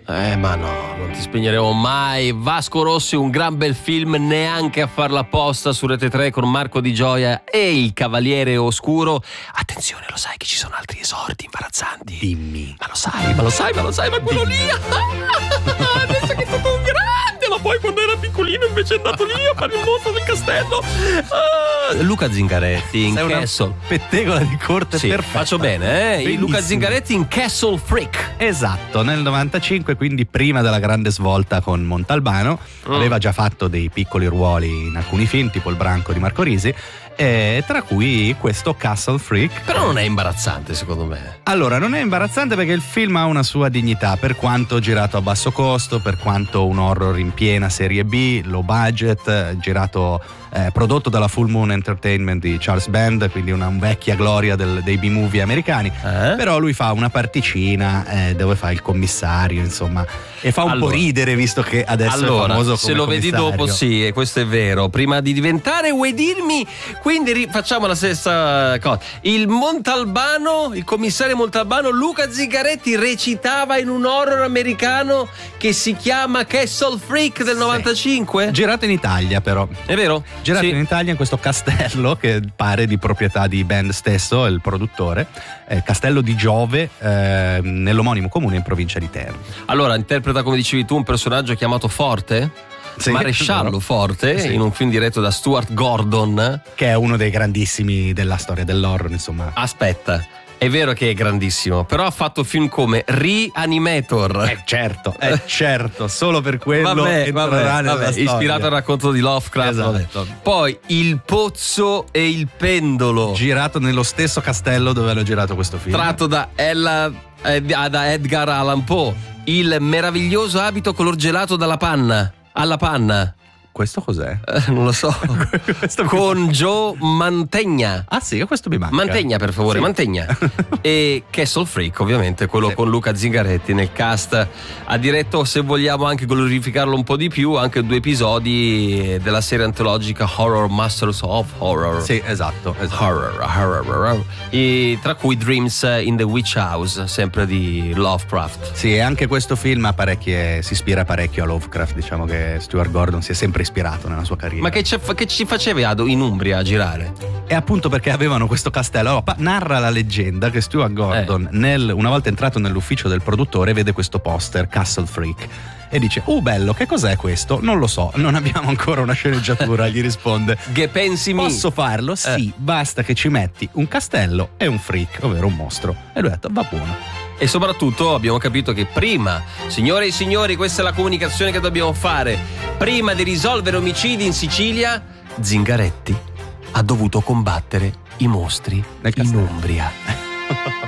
Ma no, non ti spegneremo mai. Vasco Rossi, un gran bel film, neanche a farla apposta, su Rete 3 con Marco Di Gioia e il Cavaliere Oscuro. Attenzione, lo sai che ci sono altri esordi imbarazzanti? Dimmi. Ma quello lì. Adesso che è stato un grande, ma poi quando era piccolino invece è andato lì a fare il mostro del castello. Luca Zingaretti in Castle. Pettegola di corte, sì, perfetta. Faccio bene, Bellissimo. Luca Zingaretti in Castle Freak. Esatto, nel 95, quindi prima della grande svolta con Montalbano. Aveva già fatto dei piccoli ruoli in alcuni film, tipo Il branco di Marco Risi, tra cui questo Castle Freak. Però non è imbarazzante, secondo me. Allora, non è imbarazzante perché il film ha una sua dignità, per quanto girato a basso costo, per quanto un horror in piena serie B, low budget, prodotto dalla Full Moon Entertainment di Charles Band, quindi una vecchia gloria dei B-movie americani. Però lui fa una particina dove fa il commissario, insomma, e fa un po' ridere, visto che adesso è famoso come se lo vedi dopo, sì, e questo è vero. Prima di diventare, vuoi dirmi, quindi facciamo la stessa cosa. Il Montalbano, il commissario Montalbano, Luca Zingaretti, recitava in un horror americano che si chiama Castle Freak del 95. Girato in Italia, però. È vero? Girato in Italia, in questo castello che pare di proprietà di Band stesso, il produttore, Castello di Giove, nell'omonimo comune in provincia di Terni. Allora, interpreta, come dicevi tu, un personaggio chiamato Forte? Sì, Maresciallo Forte, sì, in un film diretto da Stuart Gordon, che è uno dei grandissimi della storia dell'horror, insomma. Aspetta, è vero che è grandissimo, però ha fatto film come Reanimator. Certo, solo per quello entrerà nella storia. Ispirato al racconto di Lovecraft. Esatto. Poi Il Pozzo e il Pendolo, girato nello stesso castello dove hanno girato questo film, tratto da Edgar Allan Poe. Il meraviglioso abito color gelato alla panna. Questo cos'è? Non lo so. Con Joe Mantegna. Ah sì, questo mi manca. Mantegna, per favore, sì. Mantegna. E Castle Freak, ovviamente, quello con Luca Zingaretti nel cast. Ha diretto, se vogliamo anche glorificarlo un po' di più, anche 2 episodi della serie antologica Horror Masters of Horror. Sì, esatto. Horror. E tra cui Dreams in the Witch House, sempre di Lovecraft. Sì, e anche questo film si ispira parecchio a Lovecraft. Diciamo che Stuart Gordon si è sempre ispirato nella sua carriera. Ma che ci faceva in Umbria a girare? E appunto perché avevano questo castello. Allora, narra la leggenda che Stuart Gordon, una volta entrato nell'ufficio del produttore, vede questo poster Castle Freak e dice: bello, che cos'è questo? Non lo so, non abbiamo ancora una sceneggiatura. Gli risponde: che pensi mi? Posso farlo? Sì, basta che ci metti un castello e un freak, ovvero un mostro. E lui ha detto: va buono. E soprattutto abbiamo capito che prima, signore e signori, questa è la comunicazione che dobbiamo fare, prima di risolvere omicidi in Sicilia, Zingaretti ha dovuto combattere i mostri in Umbria.